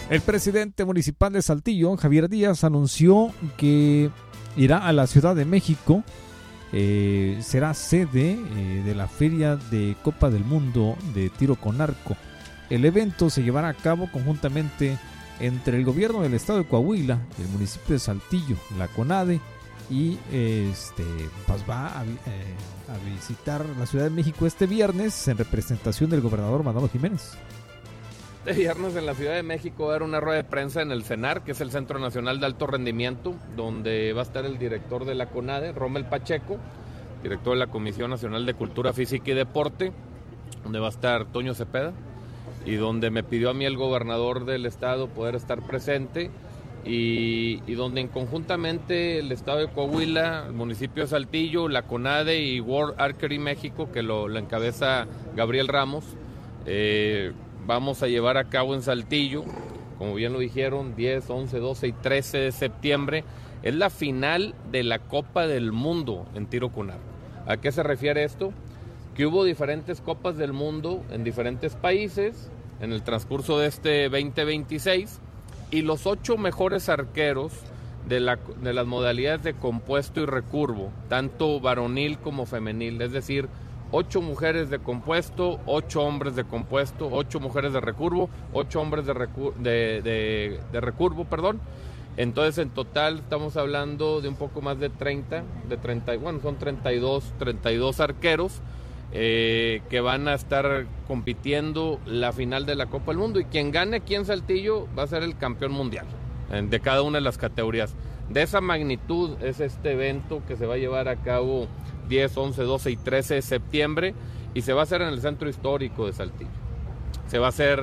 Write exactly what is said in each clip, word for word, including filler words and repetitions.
El presidente municipal de Saltillo, Javier Díaz, anunció que irá a la Ciudad de México. Eh, será sede eh, de la Feria de Copa del Mundo de Tiro con Arco. El evento se llevará a cabo conjuntamente entre el gobierno del estado de Coahuila, el municipio de Saltillo, la CONADE, y este pues va a, eh, a visitar la Ciudad de México este viernes en representación del gobernador Manolo Jiménez. Este viernes en la Ciudad de México va a haber una rueda de prensa en el CENAR, que es el Centro Nacional de Alto Rendimiento, donde va a estar el director de la CONADE, Rommel Pacheco, director de la Comisión Nacional de Cultura Física y Deporte, donde va a estar Toño Cepeda, y donde me pidió a mí el gobernador del estado poder estar presente, y, y donde en conjuntamente el estado de Coahuila, el municipio de Saltillo, la CONADE y World Archery México, que lo, lo encabeza Gabriel Ramos, eh, vamos a llevar a cabo en Saltillo, como bien lo dijeron, diez, once, doce y trece de septiembre, es la final de la Copa del Mundo en tiro con arco. ¿A qué se refiere esto? Que hubo diferentes Copas del Mundo en diferentes países en el transcurso de este veinte veintiséis, y los ocho mejores arqueros de, la, de las modalidades de compuesto y recurvo, tanto varonil como femenil, es decir, ocho mujeres de compuesto, ocho hombres de compuesto, ocho mujeres de recurvo, ocho hombres de, recu de, de, de recurvo, perdón. Entonces, en total estamos hablando de un poco más de treinta, de treinta, bueno, son treinta y dos, treinta y dos arqueros eh, que van a estar compitiendo la final de la Copa del Mundo, y quien gane aquí en Saltillo va a ser el campeón mundial eh, de cada una de las categorías. De esa magnitud es este evento que se va a llevar a cabo diez, once, doce y trece de septiembre, y se va a hacer en el centro histórico de Saltillo. Se va a hacer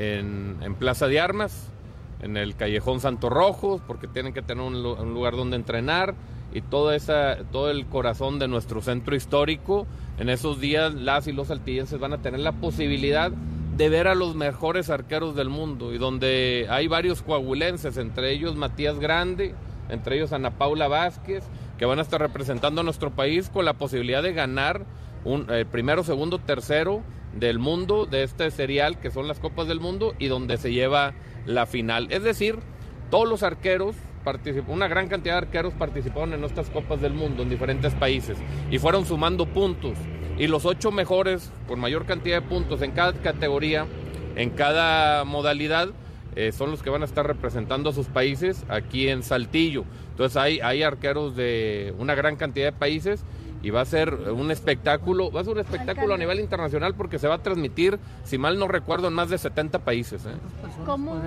en, en Plaza de Armas, en el Callejón Santo Rojo, porque tienen que tener un, un lugar donde entrenar, y todo, esa, todo el corazón de nuestro centro histórico. En esos días las y los saltillenses van a tener la posibilidad de ver a los mejores arqueros del mundo, y donde hay varios coahuilenses, entre ellos Matías Grande, entre ellos Ana Paula Vázquez, que van a estar representando a nuestro país con la posibilidad de ganar un eh, primero, segundo, tercero del mundo de este serial que son las Copas del Mundo, y donde se lleva la final. Es decir, todos los arqueros participó, una gran cantidad de arqueros participaron en estas Copas del Mundo en diferentes países y fueron sumando puntos, y los ocho mejores con mayor cantidad de puntos en cada categoría, en cada modalidad, eh, son los que van a estar representando a sus países aquí en Saltillo. Entonces hay, hay arqueros de una gran cantidad de países, y va a ser un espectáculo, va a ser un espectáculo a nivel internacional, porque se va a transmitir, si mal no recuerdo, en más de setenta países. ¿eh? ¿Cómo?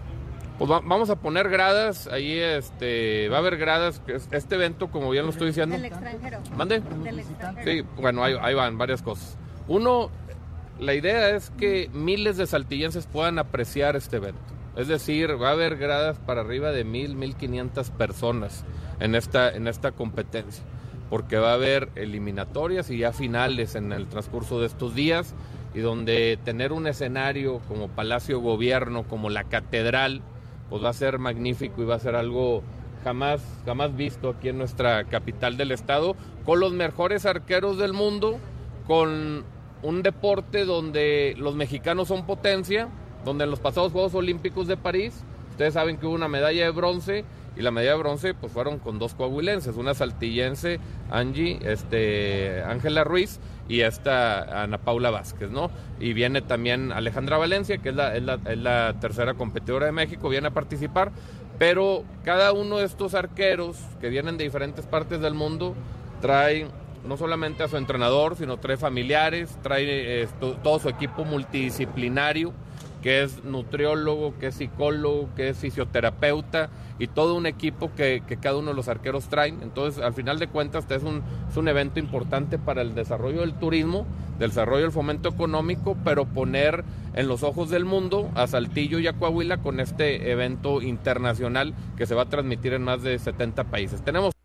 Pues va, vamos a poner gradas, ahí este, va a haber gradas, este evento, como bien lo estoy diciendo. ¿Del extranjero? ¿Mande? Del extranjero. Sí, bueno, ahí, ahí van varias cosas. Uno, la idea es que miles de saltillenses puedan apreciar este evento. Es decir, va a haber gradas para arriba de mil, mil quinientas personas en esta, en esta competencia, porque va a haber eliminatorias y ya finales en el transcurso de estos días, y donde tener un escenario como Palacio Gobierno, como la Catedral, pues va a ser magnífico, y va a ser algo jamás, jamás visto aquí en nuestra capital del estado, con los mejores arqueros del mundo, con un deporte donde los mexicanos son potencia, donde en los pasados Juegos Olímpicos de París, ustedes saben que hubo una medalla de bronce, y la medalla de bronce pues fueron con dos coahuilenses, una saltillense, Angie, este, Ángela Ruiz, y esta Ana Paula Vázquez, ¿no? Y viene también Alejandra Valencia, que es la, es la, es la tercera competidora de México, viene a participar, pero cada uno de estos arqueros que vienen de diferentes partes del mundo trae no solamente a su entrenador, sino trae familiares, trae eh, todo su equipo multidisciplinario, que es nutriólogo, que es psicólogo, que es fisioterapeuta, y todo un equipo que, que cada uno de los arqueros traen. Entonces, al final de cuentas, este es un, es un evento importante para el desarrollo del turismo, del desarrollo del fomento económico, pero poner en los ojos del mundo a Saltillo y a Coahuila con este evento internacional que se va a transmitir en más de setenta países. Tenemos